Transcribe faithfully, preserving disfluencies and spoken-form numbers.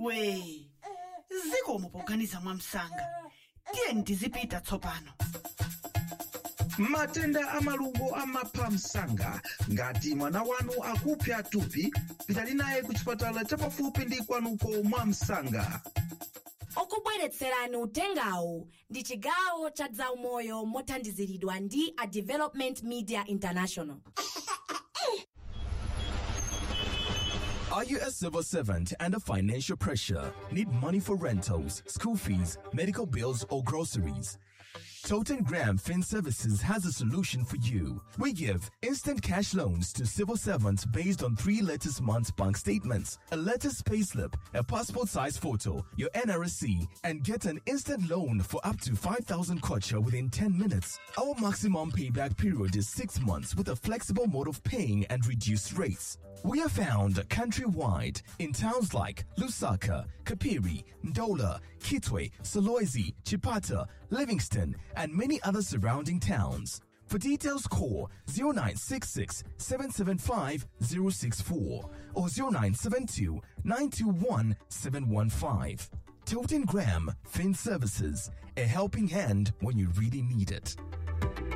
we zikomo poganiza mwamsanga tiye ndizipita tsopano. Matenda amalungo amapha msanga. Ngati mwana wanu akupya tupi, pitani naye ku chipatala chapafupi ndi kwanuko mwamsanga. Okubweretserani utengawu ndi chigawo cha zaumoyo mothandiziridwa ndi a Development Media International. Are you a civil servant under financial pressure? Need money for rentals, school fees, medical bills, or groceries? Toten Graham Fin Services has a solution for you. We give instant cash loans to civil servants based on three letters month bank statements, a latest payslip, a passport size photo, your N R S C, and get an instant loan for up to five thousand kwacha within ten minutes. Our maximum payback period is six months with a flexible mode of paying and reduced rates. We are found countrywide in towns like Lusaka, Kapiri, Ndola, Kitwe, Solwezi, Chipata, Livingston, and many other surrounding towns. For details, call zero nine six six, seven seven five, zero six four or zero nine seven two, nine two one, seven one five. Toten Graham Fin Services, a helping hand when you really need it.